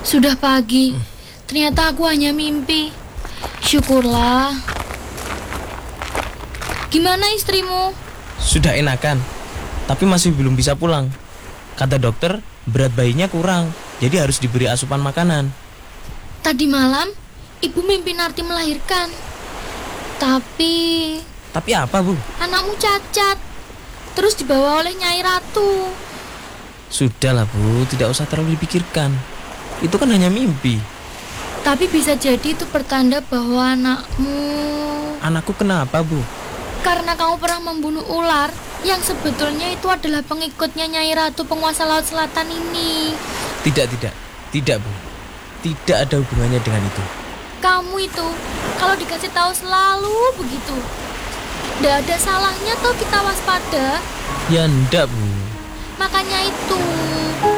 Sudah pagi. Ternyata aku hanya mimpi. Syukurlah. Gimana istrimu? Sudah enakan, tapi masih belum bisa pulang. Kata dokter, berat bayinya kurang, jadi harus diberi asupan makanan. Tadi malam, ibu mimpi Narti melahirkan. Tapi apa, Bu? anakmu cacat. Terus dibawa oleh Nyai Ratu. Sudahlah, Bu, tidak usah terlalu dipikirkan. Itu kan hanya mimpi. Tapi bisa jadi itu pertanda bahwa anakmu... Anakku kenapa, Bu? Karena kamu pernah membunuh ular yang sebetulnya itu adalah pengikutnya Nyai Ratu penguasa Laut Selatan ini. Tidak, Bu. Tidak ada hubungannya dengan itu. Kamu itu kalau dikasih tahu selalu begitu. Tidak ada salahnya toh kita waspada. Ya enggak, Bu. Makanya itu